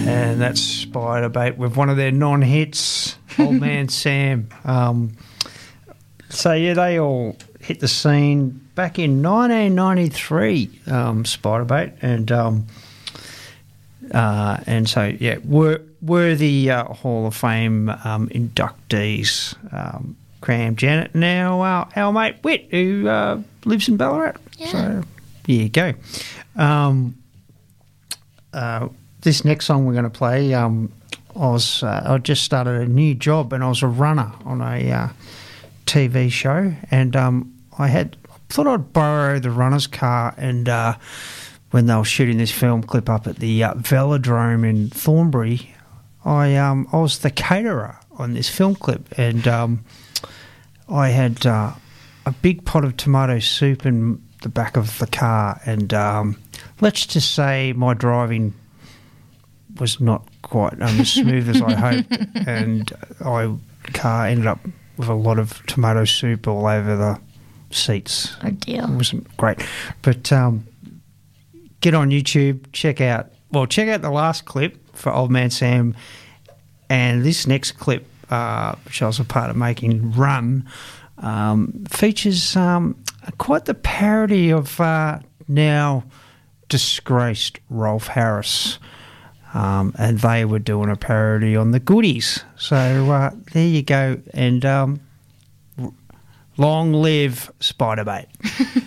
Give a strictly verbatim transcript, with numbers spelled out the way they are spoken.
and that's Spiderbait with one of their non-hits, Old Man Sam. Um, so, yeah, they all hit the scene back in nineteen ninety-three, um, Spiderbait, and um, uh, and so, yeah, wor- worthy uh, Hall of Fame um, inductees. Um, Cram Janet, now uh, our mate Whit, who uh, lives in Ballarat. Yeah. So, there you go. Um, uh, this next song we're going to play, um, I was uh, I just started a new job and I was a runner on a uh, T V show, and um, I had thought I'd borrow the runner's car, and uh, when they were shooting this film clip up at the uh, Velodrome in Thornbury, I um, I was the caterer on this film clip, and um, I had uh, a big pot of tomato soup in the back of the car, and um, let's just say my driving was not quite um, as smooth as I hoped, and I car ended up with a lot of tomato soup all over the seats. Oh dear. It wasn't great, but um, get on YouTube, check out well, check out the last clip for Old Man Sam, and this next clip, uh, which I was a part of making, Run, um, features um, quite the parody of uh, now disgraced Rolf Harris. Um, and they were doing a parody on the Goodies. So uh, there you go. And um, long live Spiderbait.